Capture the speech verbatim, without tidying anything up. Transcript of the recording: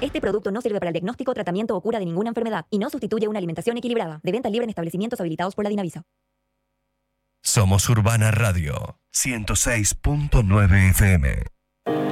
Este producto no sirve para el diagnóstico, tratamiento o cura de ninguna enfermedad y no sustituye una alimentación equilibrada. De venta libre en establecimientos habilitados por la Dinavisa. Somos Urbana Radio ciento seis punto nueve F M.